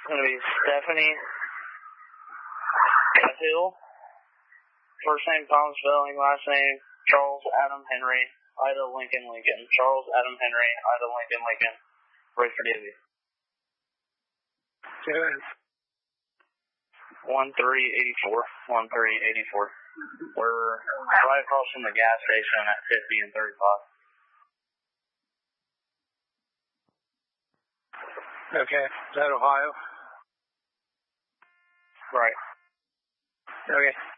going to be Stephanie Cahill. First name Thomas Spelling, last name Charles Adam Henry, Ida Lincoln Lincoln. Charles Adam Henry, Ida Lincoln Lincoln. Ready for Davy. 1384. 1384. We're right across from the gas station at 50 and 35. Okay. Is that Ohio? Right. Okay.